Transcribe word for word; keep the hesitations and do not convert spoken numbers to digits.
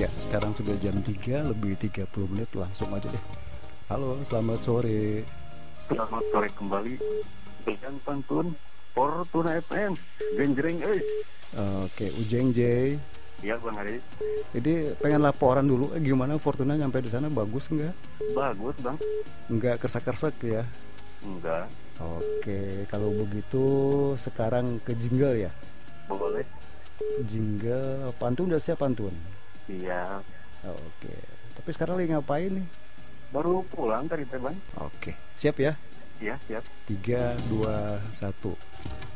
Ya, sekarang sudah jam tiga lebih tiga puluh menit, langsung aja deh. Halo, selamat sore. Selamat sore kembali dengan pantun Fortuna F M. Genjreng eh. Oke, Ujeng J. Iya Bang Ari. Jadi pengen laporan dulu, eh, gimana Fortuna nyampe di sana, bagus nggak? Bagus Bang. Nggak kersak-kersak ya? Enggak. Oke, kalau begitu sekarang ke jingle ya. Boleh. Jingle, pantun udah siap pantun? Iya. Oke, tapi sekarang lagi ngapain nih? Baru pulang tadi teh Bang. Oke, siap ya? Iya siap. Tiga, dua, satu.